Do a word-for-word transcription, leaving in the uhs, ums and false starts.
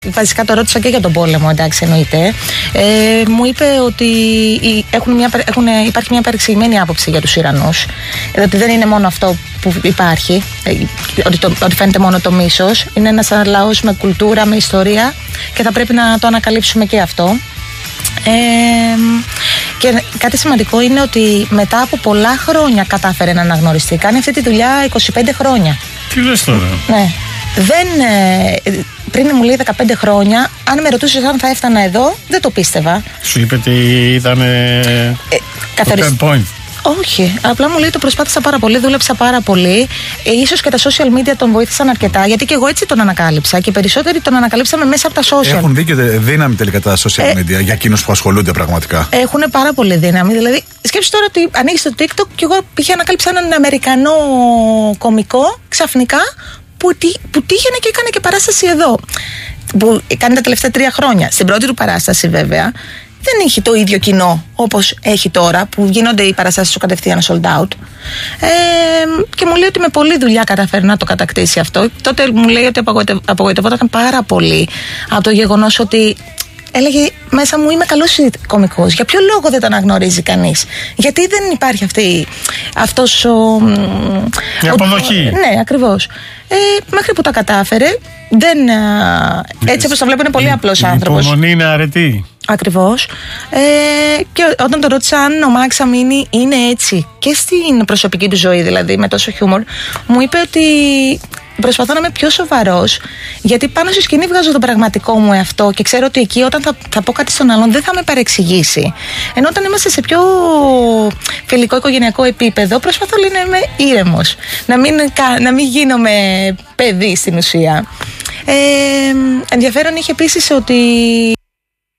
βασικά το ρώτησα και για τον πόλεμο, εντάξει, εννοείται. Ε, μου είπε ότι έχουν μια, έχουν, υπάρχει μια παρεξηγημένη άποψη για τους Ιρανούς. Ότι δεν είναι μόνο αυτό που υπάρχει, ότι, το, ότι φαίνεται μόνο το μίσος. Είναι ένας λαός με κουλτούρα, με ιστορία και θα πρέπει να το ανακαλύψουμε και αυτό. Ε, και κάτι σημαντικό είναι ότι μετά από πολλά χρόνια κατάφερε να αναγνωριστεί. Κάνει αυτή τη δουλειά είκοσι πέντε χρόνια. Τι λες τώρα? Ναι. Δεν, ε, πριν μου λέει δεκαπέντε χρόνια, αν με ρωτούσες αν θα έφτανα εδώ, δεν το πίστευα. Σου είπε ότι ήταν ε, καθαρισ... το turn point? Όχι, απλά μου λέει το προσπάθησα πάρα πολύ, δούλεψα πάρα πολύ. Ε, ίσως και τα social media τον βοήθησαν αρκετά, γιατί και εγώ έτσι τον ανακάλυψα και περισσότεροι τον ανακαλύψαμε μέσα από τα social. Έχουν δίκιο δύναμη τελικά τα social media ε, για εκείνους που ασχολούνται πραγματικά. Έχουν πάρα πολύ δύναμη. Δηλαδή, σκέψου τώρα ότι ανοίγεις το TikTok και εγώ π.χ. ανακάλυψα έναν Αμερικανό κωμικό ξαφνικά που, που τύχαινε και έκανε και παράσταση εδώ. Που κάνει τα τελευταία τρία χρόνια. Στην πρώτη του παράσταση, βέβαια, δεν είχε το ίδιο κοινό όπως έχει τώρα, που γίνονται οι παραστάσεις του κατευθείαν sold out. Ε, και μου λέει ότι με πολλή δουλειά καταφέρει να το κατακτήσει αυτό. Τότε μου λέει ότι απογοητευόταν πάρα πολύ από το γεγονός ότι έλεγε μέσα μου, είμαι καλός κωμικός. Για ποιο λόγο δεν το αναγνωρίζει κανείς? Γιατί δεν υπάρχει αυτή, αυτός ο... η αποδοχή. Ο, ναι, ακριβώς. Ε, μέχρι που τα κατάφερε, δεν, έτσι όπως το βλέπω είναι πολύ απλός άνθρωπος. Η υπομονή είναι αρετή. Ακριβώς. Ε, και όταν το ρώτησα αν ο Μάξ Αμίνι είναι έτσι και στην προσωπική του ζωή, δηλαδή με τόσο χιούμορ, μου είπε ότι προσπαθώ να είμαι πιο σοβαρός, γιατί πάνω στη σκηνή βγάζω το πραγματικό μου εαυτό και ξέρω ότι εκεί όταν θα, θα πω κάτι στον άλλον δεν θα με παρεξηγήσει. Ενώ όταν είμαστε σε πιο φιλικό οικογενειακό επίπεδο, προσπαθώ λέει, να είμαι ήρεμος, να μην, να μην γίνομαι παιδί στην ουσία. Ε, ενδιαφέρον είχε επίσης ότι